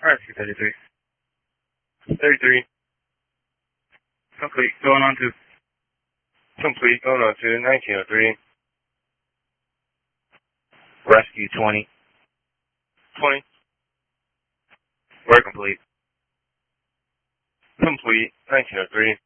Rescue 33. 33. Complete. Going on to 1903. Rescue 20. 20. We're complete. Complete. 1903.